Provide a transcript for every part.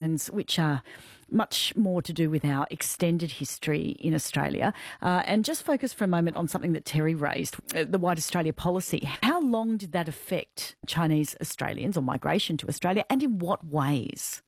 Americans, which are much more to do with our extended history in Australia, and just focus for a moment on something that Terry raised, the White Australia policy. How long did that affect Chinese Australians or migration to Australia, and in what ways?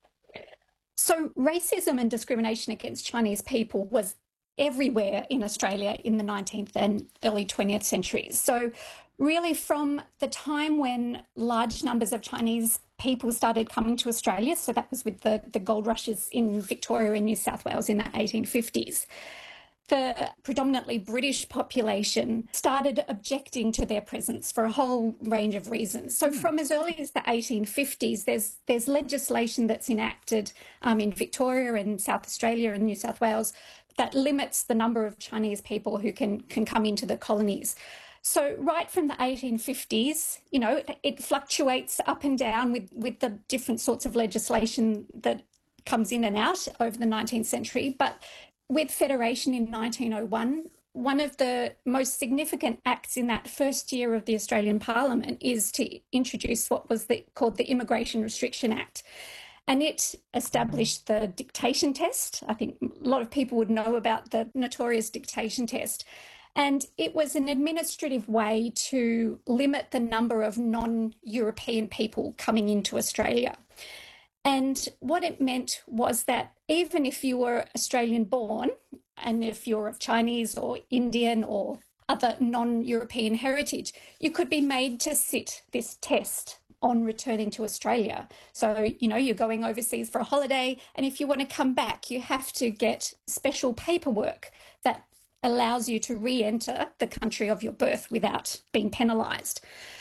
So racism and discrimination against Chinese people was everywhere in Australia in the 19th and early 20th centuries. So really from the time when large numbers of Chinese people started coming to Australia, so that was with the gold rushes in Victoria and New South Wales in the 1850s, the predominantly British population started objecting to their presence for a whole range of reasons. So from as early as the 1850s, there's legislation that's enacted in Victoria and South Australia and New South Wales that limits the number of Chinese people who can come into the colonies. So right from the 1850s, you know, it fluctuates up and down with the different sorts of legislation that comes in and out over the 19th century. But with Federation in 1901, one of the most significant acts in that first year of the Australian Parliament is to introduce what was called the Immigration Restriction Act. And it established the dictation test. I think a lot of people would know about the notorious dictation test. And it was an administrative way to limit the number of non-European people coming into Australia. And what it meant was that even if you were Australian born, and if you're of Chinese or Indian or other non-European heritage, you could be made to sit this test on returning to Australia. So, you know, you're going overseas for a holiday, and if you want to come back, you have to get special paperwork that allows you to re-enter the country of your birth without being penalised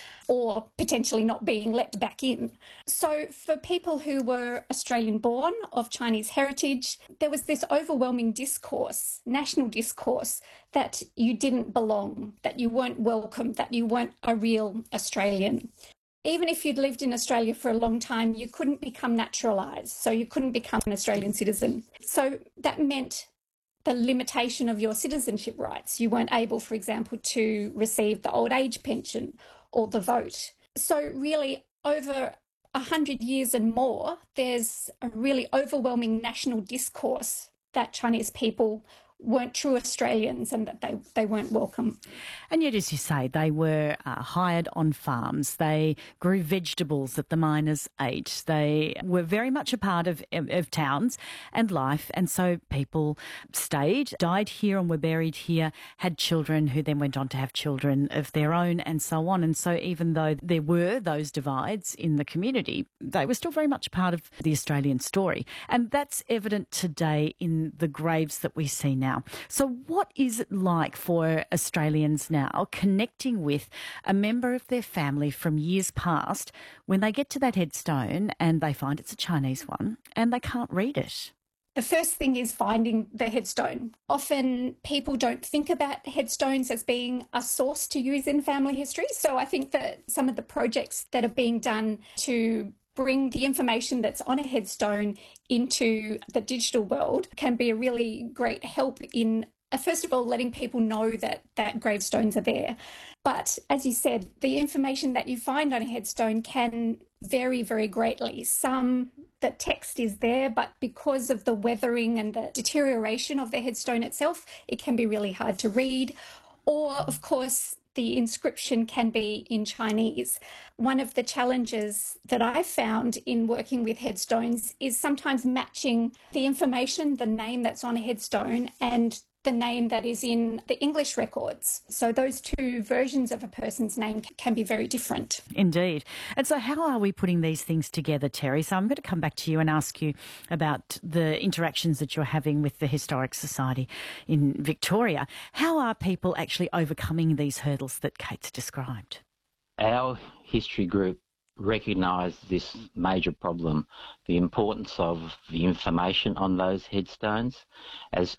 or potentially not being let back in. So for people who were Australian born of Chinese heritage, there was this overwhelming discourse, national discourse, that you didn't belong, that you weren't welcome, that you weren't a real Australian. Even if you'd lived in Australia for a long time, you couldn't become naturalised, so you couldn't become an Australian citizen. So that meant the limitation of your citizenship rights. You weren't able, for example, to receive the old age pension or the vote. So really, over 100 years and more, there's a really overwhelming national discourse that Chinese people weren't true Australians and that they weren't welcome. And yet, as you say, they were hired on farms. They grew vegetables that the miners ate. They were very much a part of towns and life. And so people stayed, died here and were buried here, had children who then went on to have children of their own and so on. And so even though there were those divides in the community, they were still very much a part of the Australian story. And that's evident today in the graves that we see now. So what is it like for Australians now connecting with a member of their family from years past when they get to that headstone and they find it's a Chinese one and they can't read it? The first thing is finding the headstone. Often people don't think about headstones as being a source to use in family history. So I think that some of the projects that are being done to bring the information that's on a headstone into the digital world can be a really great help in, first of all, letting people know that gravestones are there. But as you said, the information that you find on a headstone can vary very greatly. The text is there, but because of the weathering and the deterioration of the headstone itself, it can be really hard to read. Or, of course, the inscription can be in Chinese. One of the challenges that I've found in working with headstones is sometimes matching the information, the name that's on a headstone, and the name that is in the English records. So those two versions of a person's name can be very different. Indeed. And so how are we putting these things together, Terry? So I'm going to come back to you and ask you about the interactions that you're having with the Historic Society in Victoria. How are people actually overcoming these hurdles that Kate's described? Our history group recognised this major problem, the importance of the information on those headstones, as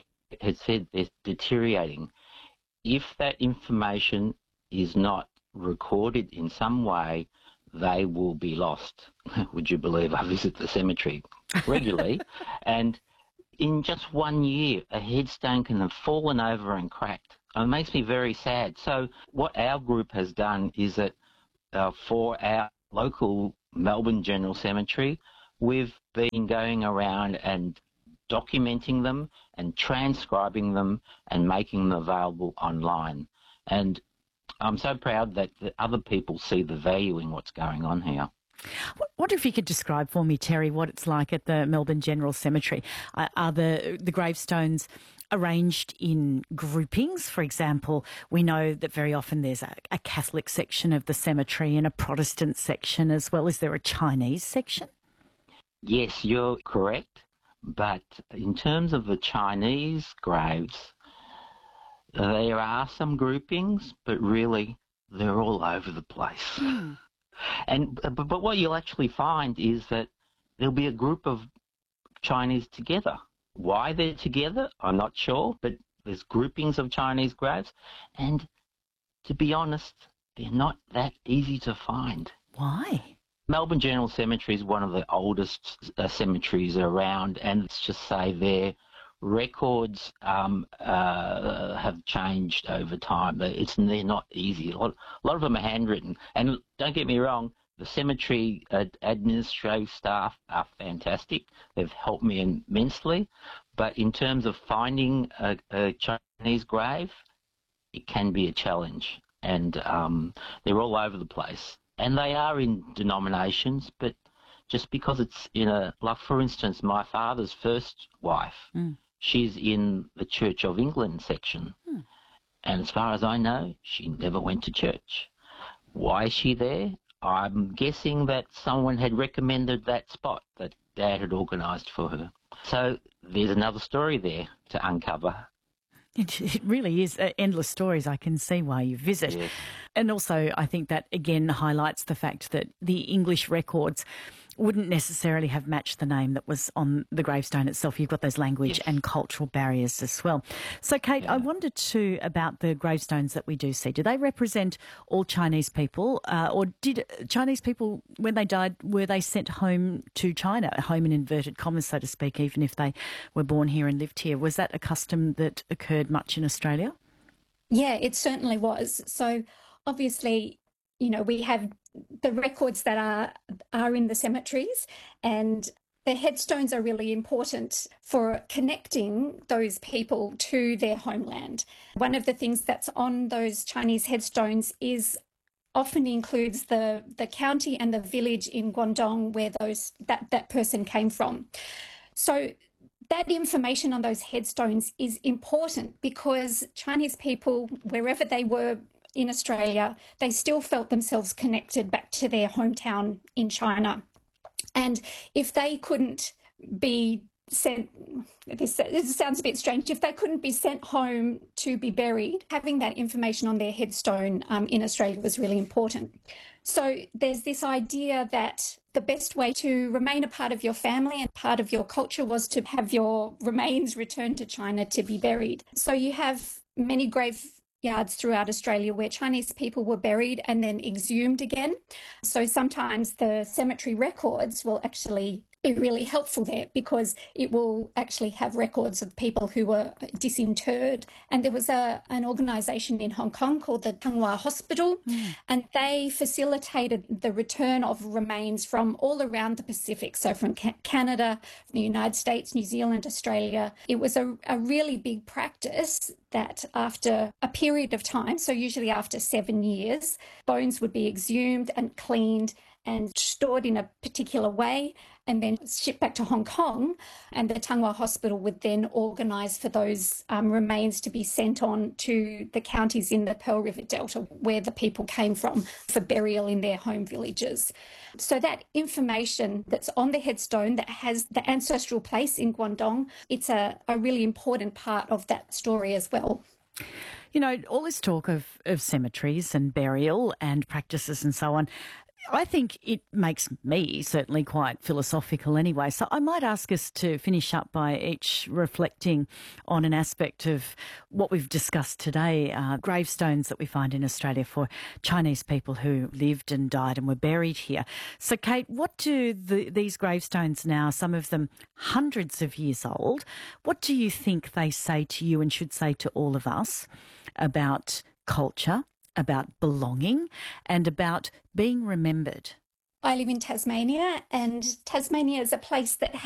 had said, they're deteriorating. If that information is not recorded in some way, they will be lost. Would you believe I visit the cemetery regularly? And in just 1 year, a headstone can have fallen over and cracked. It makes me very sad. So what our group has done is that for our local Melbourne General Cemetery, we've been going around and documenting them and transcribing them and making them available online. And I'm so proud that the other people see the value in what's going on here. I wonder if you could describe for me, Terry, what it's like at the Melbourne General Cemetery. Are the gravestones arranged in groupings? For example, we know that very often there's a Catholic section of the cemetery and a Protestant section as well. Is there a Chinese section? Yes, you're correct. But in terms of the Chinese graves, there are some groupings, but really they're all over the place. But what you'll actually find is that there'll be a group of Chinese together. Why they're together, I'm not sure, but there's groupings of Chinese graves, and to be honest, they're not that easy to find. Why? Melbourne General Cemetery is one of the oldest cemeteries around, and let's just say their records have changed over time. They're not easy. A lot of them are handwritten. And don't get me wrong, the cemetery administrative staff are fantastic. They've helped me immensely. But in terms of finding a Chinese grave, it can be a challenge. And they're all over the place. And they are in denominations, but just because it's like for instance, my father's first wife, she's in the Church of England section. And as far as I know, she never went to church. Why is she there? I'm guessing that someone had recommended that spot that Dad had organised for her. So there's another story there to uncover. It really is endless stories. I can see why you visit. Yes. And also I think that again highlights the fact that the English records wouldn't necessarily have matched the name that was on the gravestone itself. You've got those language and cultural barriers as well. So, Kate, I wondered too about the gravestones that we do see. Do they represent all Chinese people, or did Chinese people, when they died, were they sent home to China, home in inverted commas, so to speak, even if they were born here and lived here? Was that a custom that occurred much in Australia? Yeah, it certainly was. So, obviously, we have the records that are in the cemeteries, and the headstones are really important for connecting those people to their homeland. One of the things that's on those Chinese headstones often includes the county and the village in Guangdong where that person came from. So that information on those headstones is important because Chinese people, wherever they were in Australia, they still felt themselves connected back to their hometown in China. And if they couldn't be sent, this sounds a bit strange, if they couldn't be sent home to be buried, having that information on their headstone in Australia was really important. So there's this idea that the best way to remain a part of your family and part of your culture was to have your remains returned to China to be buried. So you have many graveyards throughout Australia where Chinese people were buried and then exhumed again. So sometimes the cemetery records will actually be really helpful there because it will actually have records of people who were disinterred. And there was an organisation in Hong Kong called the Tsinghua Hospital, and they facilitated the return of remains from all around the Pacific, so from Canada, the United States, New Zealand, Australia. It was a really big practice that after a period of time, so usually after 7 years, bones would be exhumed and cleaned and stored in a particular way and then shipped back to Hong Kong. And the Tsinghua Hospital would then organise for those remains to be sent on to the counties in the Pearl River Delta where the people came from for burial in their home villages. So that information that's on the headstone that has the ancestral place in Guangdong, it's a really important part of that story as well. You know, all this talk of cemeteries and burial and practices and so on, I think it makes me certainly quite philosophical anyway. So I might ask us to finish up by each reflecting on an aspect of what we've discussed today, gravestones that we find in Australia for Chinese people who lived and died and were buried here. So, Kate, what do these gravestones now, some of them hundreds of years old, what do you think they say to you and should say to all of us about culture, about belonging, and about being remembered? I live in Tasmania, and Tasmania is a place that